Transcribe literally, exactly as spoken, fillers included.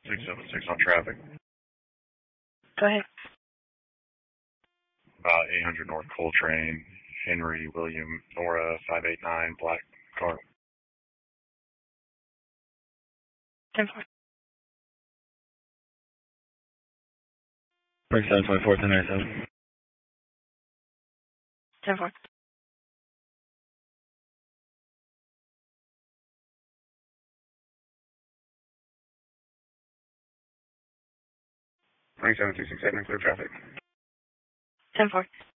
six seven six on traffic. Go ahead. About eight hundred North Coltrane, Henry William Nora five eight nine, black car. ten four. twenty-seven twenty-four ten ninety-seven. ten four. twenty-seven two six seven, clear traffic. ten four.